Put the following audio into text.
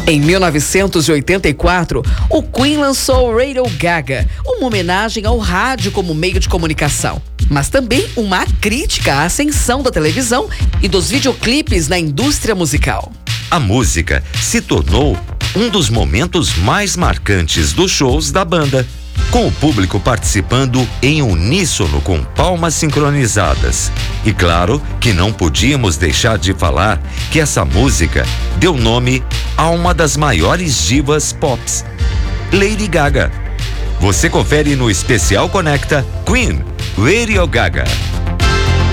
Em 1984, o Queen lançou Radio Gaga, uma homenagem ao rádio como meio de comunicação, mas também uma crítica à ascensão da televisão e dos videoclipes na indústria musical. A música se tornou um dos momentos mais marcantes dos shows da banda, com o público participando em uníssono com palmas sincronizadas. E claro que não podíamos deixar de falar que essa música deu nome a uma das maiores divas pops, Lady Gaga. Você confere no Especial Conecta Queen, Radio Gaga.